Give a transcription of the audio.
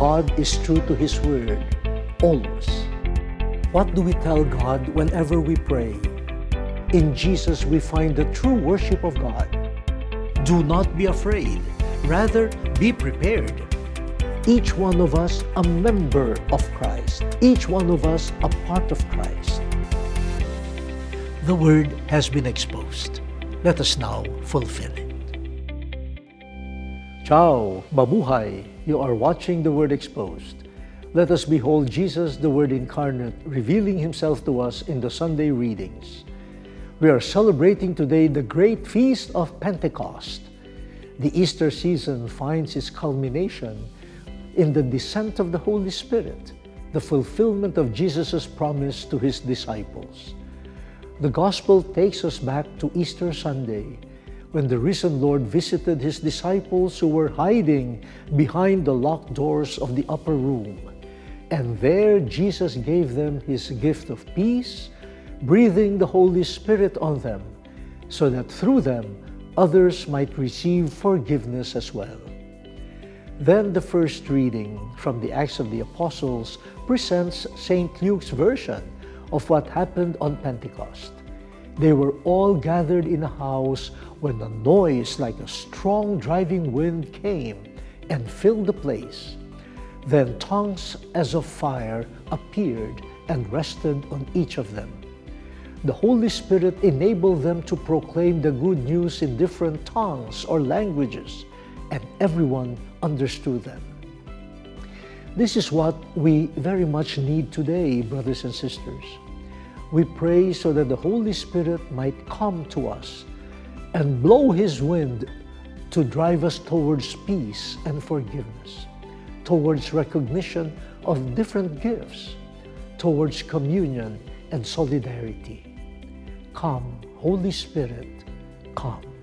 God is true to His Word, always. What do we tell God whenever we pray? In Jesus we find the true worship of God. Do not be afraid, rather be prepared. Each one of us a member of Christ, each one of us a part of Christ. The Word has been exposed. Let us now fulfill it. Ciao, mabuhay! You are watching The Word Exposed. Let us behold Jesus, the Word incarnate, revealing Himself to us in the Sunday readings. We are celebrating today the great feast of Pentecost. The Easter season finds its culmination in the descent of the Holy Spirit, the fulfillment of Jesus' promise to His disciples. The Gospel takes us back to Easter Sunday, when the risen Lord visited His disciples who were hiding behind the locked doors of the upper room. And there Jesus gave them His gift of peace, breathing the Holy Spirit on them, so that through them others might receive forgiveness as well. Then the first reading from the Acts of the Apostles presents St. Luke's version of what happened on Pentecost. They were all gathered in a house when a noise like a strong driving wind came and filled the place. Then tongues as of fire appeared and rested on each of them. The Holy Spirit enabled them to proclaim the good news in different tongues or languages, and everyone understood them. This is what we very much need today, brothers and sisters. We pray so that the Holy Spirit might come to us and blow His wind to drive us towards peace and forgiveness, towards recognition of different gifts, towards communion and solidarity. Come, Holy Spirit, come.